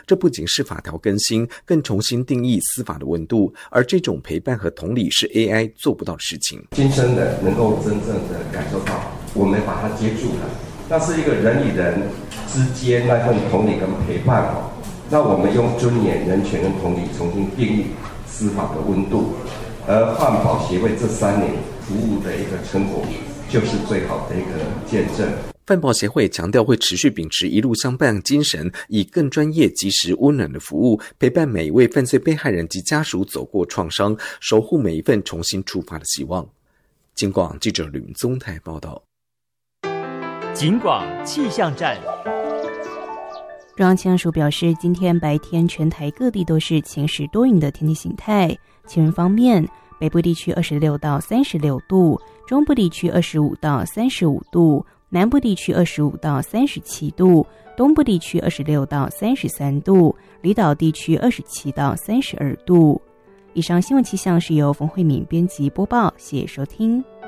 这不仅是法条更新，更重新定义司法的温度，而这种陪伴和同理是 AI 做不到的事情。 亲身的能够真正的感受到，我们把它接住了，那是一个人与人之间那份同理跟陪伴。那我们用尊严、人权跟同理重新定义司法的温度，而犯保协会这3年服务的一个成果，就是最好的一个见证。 犯保协会强调会持续秉持一路相伴精神，以更专业、及时、温暖的服务，陪伴每一位犯罪被害人及家属走过创伤，守护每一份重新出发的希望。警广记者吕宗台报道。 警广气象站。 中央气象署表示，今天白天全台各地都是晴时多云的天气形态。气温方面，北部地区26到36度，中部地区25到35度，南部地区25到37度，东部地区26到33度，离岛地区27到32度。以上新闻气象是由冯慧敏编辑播报，谢谢收听。